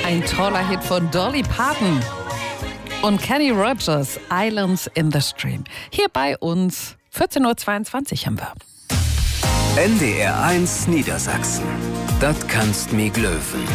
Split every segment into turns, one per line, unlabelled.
Ein toller Hit von Dolly Parton und Kenny Rogers, Islands in the Stream. Hier bei uns, 14.22 Uhr haben wir.
NDR 1 Niedersachsen. Das kannst mi glöwen.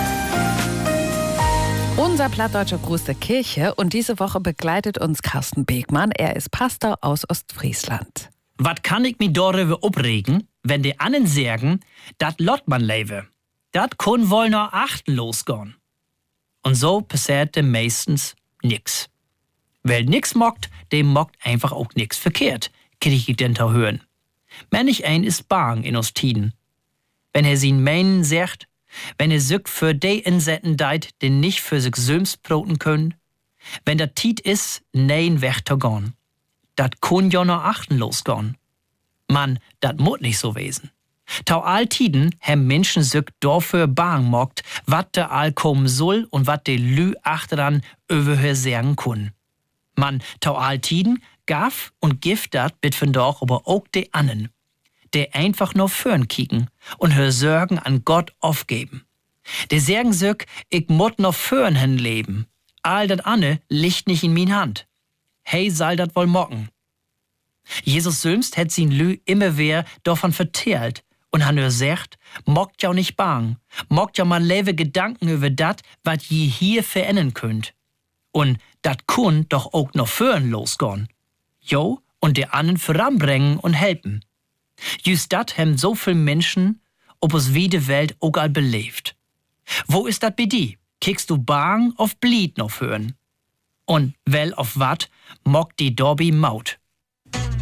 Unser plattdeutscher Gruß der Kirche, und diese Woche begleitet uns Carsten Begmann. Er ist Pastor aus Ostfriesland.
Was kann ich mi darüber opregen, wenn die anderen sagen, dat lot man leve? Dat kun wohl noch achten losgehen. Und so passiert dem meistens nix. Wer nix mockt, dem mockt einfach auch nix verkehrt, krieg ich denn da hören. Manch ein ist bang in uns Tiden. Wenn sin meinen sagt, wenn sich für de insetten deit, den nicht für sich söms broten können, wenn der Tiet is, nein weg zu gehen. Dat kun jo noch achten losgehen. Mann, dat mut nicht so wesen. Tau all Tiden hem Menschen sich dafür bang mockt, wat de all kommen soll und wat de Lü achteran überhör sagen kun. Mann, tau all Tiden gaf und gift dat bit von doch aber auch de annen, de einfach nur fürn kicken und hör Sorgen an Gott aufgeben. De sagen sich, ich mut noch fürn hin leben. All dat anne liegt nicht in min Hand. Hey, soll dat wohl mocken. Jesus selbst hätt sin Lü immer wer davon vertellt und han nur sagt, mockt ja nicht bang, mockt ja mal lewe Gedanken über dat, wat je hier verändern könnt. Und dat kun doch auch noch fürn losgehen. Jo, und der annen voranbringen und helfen. Just dat hem so viel Menschen, ob es wie de Welt auch all belebt. Wo ist dat bei di? Kickst du bang auf Blied noch hören? Und well auf wat mockt die Dobby Maut?